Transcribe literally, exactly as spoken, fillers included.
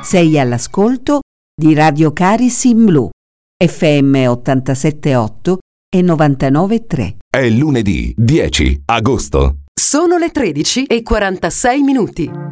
Sei all'ascolto di Radio Caris in Blu, F M ottantasette virgola otto e novantanove virgola tre. È lunedì dieci agosto. Sono le tredici e quarantasei minuti.